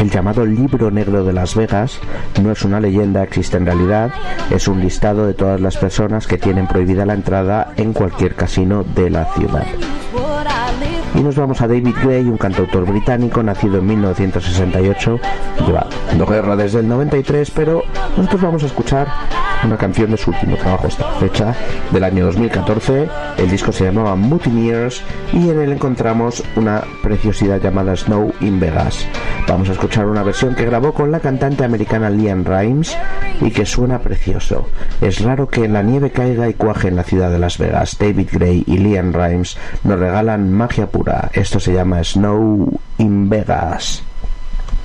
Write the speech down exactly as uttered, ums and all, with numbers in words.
El llamado Libro Negro de Las Vegas no es una leyenda, existe en realidad, es un listado de todas las personas que tienen prohibida la entrada en cualquier casino de la ciudad. Y nos vamos a David Gray, un cantautor británico nacido en mil novecientos sesenta y ocho, lleva dando guerra desde el noventa y tres, pero nosotros vamos a escuchar una canción de su último trabajo, esta fecha del año dos mil catorce. El disco se llamaba Mutineers y en él encontramos una preciosidad llamada Snow in Vegas. Vamos a escuchar una versión que grabó con la cantante americana LeAnn Rimes y que suena precioso. Es raro que la nieve caiga y cuaje en la ciudad de Las Vegas. David Gray y LeAnn Rimes nos regalan magia pura. Esto se llama Snow in Vegas.